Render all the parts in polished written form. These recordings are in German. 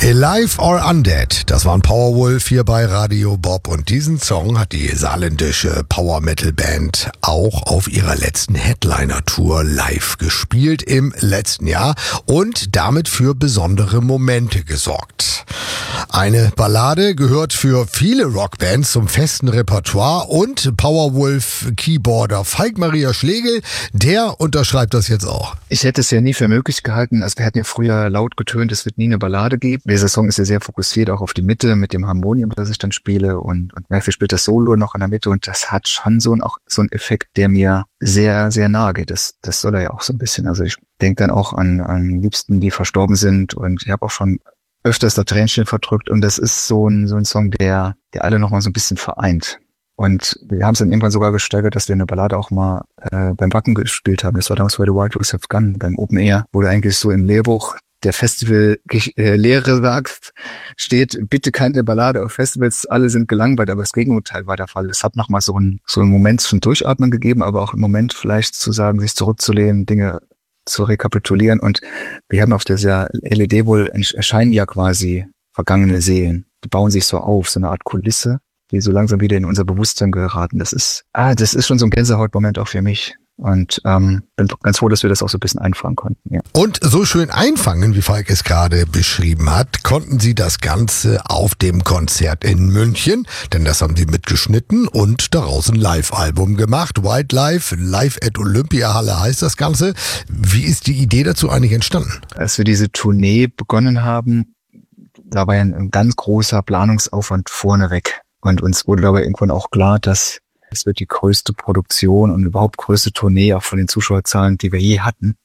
Alive or Undead, das waren Powerwolf hier bei Radio Bob und diesen Song hat die saarländische Power-Metal-Band auch auf ihrer letzten Headliner-Tour live gespielt im letzten Jahr und damit für besondere Momente gesorgt. Eine Ballade gehört für viele Rockbands zum festen Repertoire und Powerwolf-Keyboarder Falk-Maria Schlegel, der unterschreibt das jetzt auch. Ich hätte es ja nie für möglich gehalten, also wir hatten ja früher laut getönt, es wird nie eine Ballade geben. Dieser Song ist ja sehr fokussiert auch auf die Mitte mit dem Harmonium, das ich dann spiele und Murphy spielt das Solo noch in der Mitte und das hat schon so einen Effekt, der mir sehr, sehr nahe geht. Das soll er ja auch so ein bisschen. Also ich denke dann auch an Liebsten, die verstorben sind und ich habe auch schon öfters da Tränchen verdrückt und das ist so ein Song, der alle nochmal so ein bisschen vereint. Und wir haben es dann irgendwann sogar gesteigert, dass wir eine Ballade auch mal beim Wacken gespielt haben. Das war damals bei The Wild Rose Have Gone, beim Open Air, wo du eigentlich so im Lehrbuch der Festival-Lehre sagst, steht, bitte keine Ballade auf Festivals, alle sind gelangweilt, aber das Gegenteil war der Fall. Es hat nochmal so einen Moment zum Durchatmen gegeben, aber auch einen Moment vielleicht zu sagen, sich zurückzulehnen, Dinge zu rekapitulieren und wir haben auf dieser LED wohl erscheinen ja quasi vergangene Seelen. Die bauen sich so auf, so eine Art Kulisse, die so langsam wieder in unser Bewusstsein geraten. Das ist schon so ein Gänsehautmoment auch für mich. Und bin ganz froh, dass wir das auch so ein bisschen einfangen konnten. Ja. Und so schön einfangen, wie Falk es gerade beschrieben hat, konnten Sie das Ganze auf dem Konzert in München, denn das haben Sie mitgeschnitten und daraus ein Live-Album gemacht. Wildlife, Live at Olympiahalle heißt das Ganze. Wie ist die Idee dazu eigentlich entstanden? Als wir diese Tournee begonnen haben, da war ja ein ganz großer Planungsaufwand vorneweg. Und uns wurde dabei irgendwann auch klar, dass es wird die größte Produktion und überhaupt größte Tournee auch von den Zuschauerzahlen, die wir je hatten.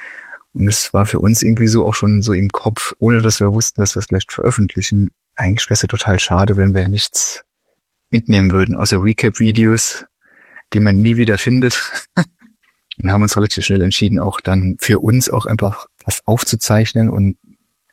Und es war für uns irgendwie so auch schon so im Kopf, ohne dass wir wussten, dass wir es vielleicht veröffentlichen. Eigentlich wäre es ja total schade, wenn wir nichts mitnehmen würden, außer Recap-Videos, die man nie wieder findet. Und haben uns relativ schnell entschieden, auch dann für uns auch einfach was aufzuzeichnen. Und in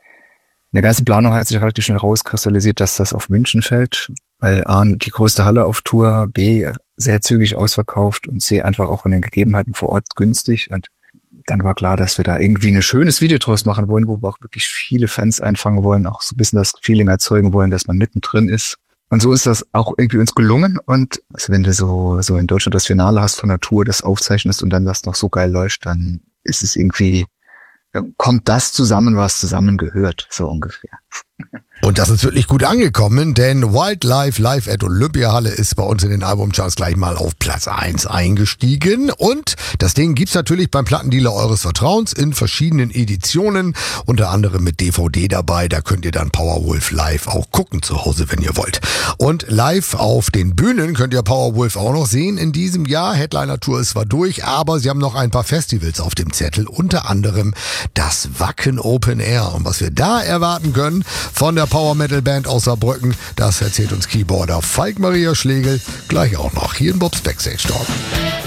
der ganzen Planung hat sich relativ schnell rauskristallisiert, dass das auf München fällt, weil A, die größte Halle auf Tour, B, sehr zügig ausverkauft und C, einfach auch von den Gegebenheiten vor Ort günstig. Und dann war klar, dass wir da irgendwie ein schönes Video draus machen wollen, wo wir auch wirklich viele Fans einfangen wollen, auch so ein bisschen das Feeling erzeugen wollen, dass man mittendrin ist. Und so ist das auch irgendwie uns gelungen. Und also wenn du so in Deutschland das Finale hast von der Tour, das aufzeichnest und dann das noch so geil läuft, dann ist es irgendwie, kommt das zusammen, was zusammengehört, so ungefähr. Und das ist wirklich gut angekommen, denn Wildlife Live at Olympiahalle ist bei uns in den Albumcharts gleich mal auf Platz 1 eingestiegen. Und das Ding gibt's natürlich beim Plattendealer eures Vertrauens in verschiedenen Editionen, unter anderem mit DVD dabei. Da könnt ihr dann Powerwolf live auch gucken zu Hause, wenn ihr wollt. Und live auf den Bühnen könnt ihr Powerwolf auch noch sehen in diesem Jahr. Headliner-Tour ist zwar durch, aber sie haben noch ein paar Festivals auf dem Zettel, unter anderem das Wacken Open Air. Und was wir da erwarten können von der Power-Metal-Band aus Saarbrücken, das erzählt uns Keyboarder Falk-Maria Schlegel gleich auch noch hier in Bobs Backstage Talk.